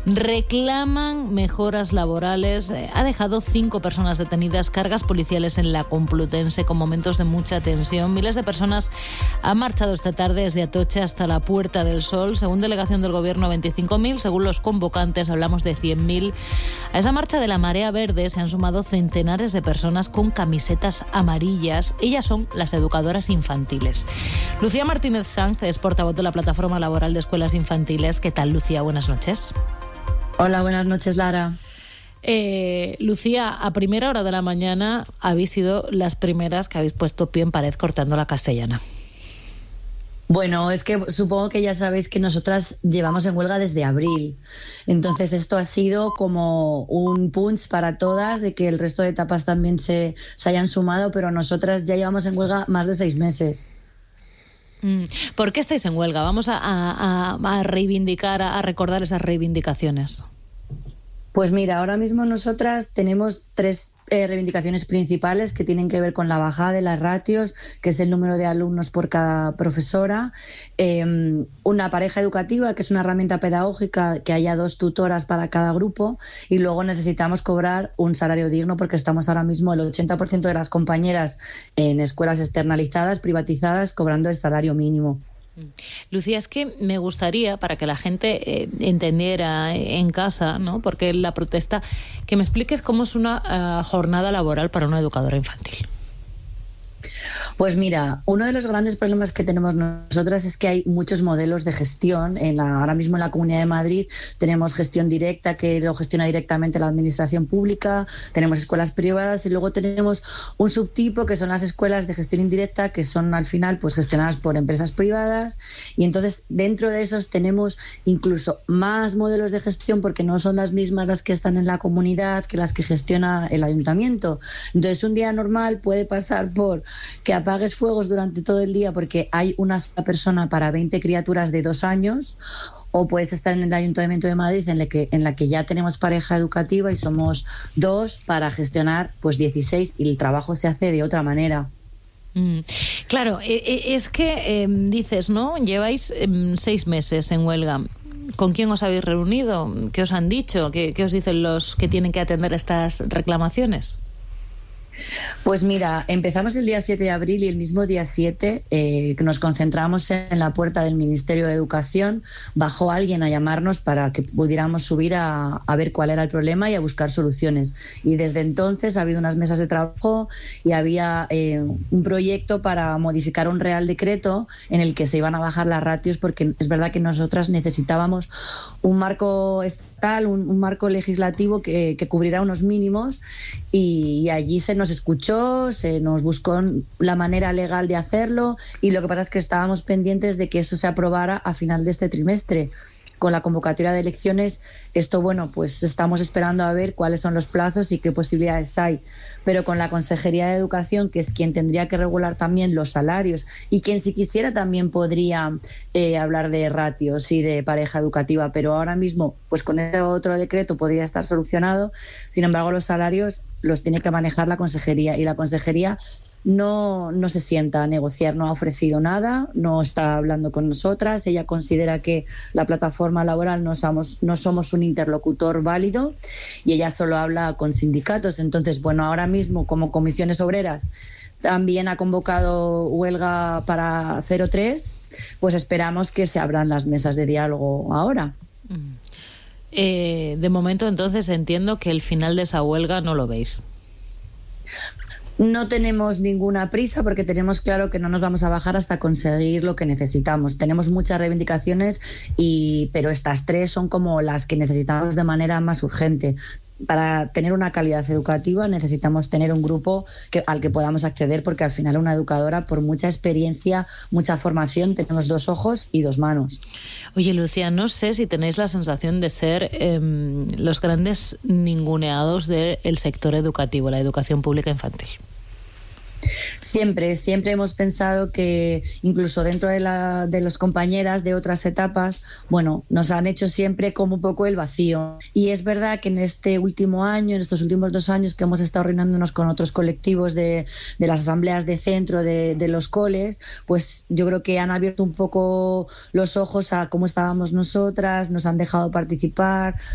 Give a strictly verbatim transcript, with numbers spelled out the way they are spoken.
reclaman mejoras laborales. Ha dejado cinco personas detenidas, cargas policiales en la Complutense con momentos de mucha tensión. Miles de personas han marchado esta tarde desde Atocha hasta la Puerta del Sol. Según delegación del Gobierno, veinticinco mil. Según los convocantes, hablamos de cien mil. A esa marcha de la Marea Verde se han sumado centenares de personas con camisetas amarillas. Ellas son las educadoras infantiles. Lucía Martínez Sanz es portavoz de la Plataforma Laboral de Escuelas Infantiles. ¿Qué tal, Lucía? Buenas noches. Hola, buenas noches, Lara. Eh, Lucía, a primera hora de la mañana habéis sido las primeras que habéis puesto pie en pared cortando la Castellana. Bueno, es que supongo que ya sabéis que nosotras llevamos en huelga desde abril. Entonces esto ha sido como un punch para todas de que el resto de etapas también se, se hayan sumado, pero nosotras ya llevamos en huelga más de seis meses. ¿Por qué estáis en huelga? Vamos a, a, a reivindicar, a recordar esas reivindicaciones. Pues mira, ahora mismo nosotras tenemos tres eh, reivindicaciones principales que tienen que ver con la bajada de las ratios, que es el número de alumnos por cada profesora, eh, una pareja educativa, que es una herramienta pedagógica, que haya dos tutoras para cada grupo, y luego necesitamos cobrar un salario digno porque estamos ahora mismo el ochenta por ciento de las compañeras en escuelas externalizadas, privatizadas, cobrando el salario mínimo. Lucía, es que me gustaría, para que la gente eh, entendiera en casa, ¿no? Porque la protesta, que me expliques cómo es una uh, jornada laboral para una educadora infantil. Pues mira, uno de los grandes problemas que tenemos nosotras es que hay muchos modelos de gestión. En la, ahora mismo en la Comunidad de Madrid tenemos gestión directa, que lo gestiona directamente la administración pública, tenemos escuelas privadas y luego tenemos un subtipo que son las escuelas de gestión indirecta, que son al final pues gestionadas por empresas privadas, y entonces dentro de esos tenemos incluso más modelos de gestión porque no son las mismas las que están en la comunidad que las que gestiona el ayuntamiento. Entonces un día normal puede pasar por que apagues fuegos durante todo el día porque hay una sola persona para veinte criaturas de dos años, o puedes estar en el Ayuntamiento de Madrid en la que, en la que ya tenemos pareja educativa y somos dos para gestionar pues dieciséis, y el trabajo se hace de otra manera. Mm, claro, es que eh, dices, ¿no? Lleváis eh, seis meses en huelga. ¿Con quién os habéis reunido? ¿Qué os han dicho? ¿Qué, qué os dicen los que tienen que atender estas reclamaciones? Pues mira, empezamos el día siete de abril y el mismo día siete eh, nos concentramos en la puerta del Ministerio de Educación. Bajó alguien a llamarnos para que pudiéramos subir a, a ver cuál era el problema y a buscar soluciones. Y desde entonces ha habido unas mesas de trabajo y había eh, un proyecto para modificar un Real Decreto en el que se iban a bajar las ratios, porque es verdad que nosotras necesitábamos un marco estatal, un, un marco legislativo que, que cubriera unos mínimos, y, y allí se nos escuchó, se nos buscó la manera legal de hacerlo, y lo que pasa es que estábamos pendientes de que eso se aprobara a final de este trimestre. Con la convocatoria de elecciones, esto, bueno, pues estamos esperando a ver cuáles son los plazos y qué posibilidades hay. Pero con la Consejería de Educación, que es quien tendría que regular también los salarios y quien si quisiera también podría eh, hablar de ratios y de pareja educativa, pero ahora mismo, pues con ese otro decreto podría estar solucionado. Sin embargo, los salarios los tiene que manejar la Consejería, y la Consejería No, no se sienta a negociar, no ha ofrecido nada, no está hablando con nosotras. Ella considera que la plataforma laboral no somos, no somos un interlocutor válido, y ella solo habla con sindicatos. Entonces, bueno, ahora mismo como Comisiones Obreras también ha convocado huelga para cero tres, pues esperamos que se abran las mesas de diálogo ahora. Eh, de momento, entonces, entiendo que el final de esa huelga no lo veis. No tenemos ninguna prisa porque tenemos claro que no nos vamos a bajar hasta conseguir lo que necesitamos. Tenemos muchas reivindicaciones, y, pero estas tres son como las que necesitamos de manera más urgente. Para tener una calidad educativa necesitamos tener un grupo que, al que podamos acceder, porque al final una educadora, por mucha experiencia, mucha formación, tenemos dos ojos y dos manos. Oye, Lucía, no sé si tenéis la sensación de ser eh, los grandes ninguneados del sector educativo, la educación pública infantil. Siempre, siempre hemos pensado que incluso dentro de, la, de las compañeras de otras etapas, bueno, nos han hecho siempre como un poco el vacío. Y es verdad que en este último año, en estos últimos dos años que hemos estado reuniéndonos con otros colectivos de, de las asambleas de centro de, de los coles, pues yo creo que han abierto un poco los ojos a cómo estábamos nosotras, nos han dejado participar.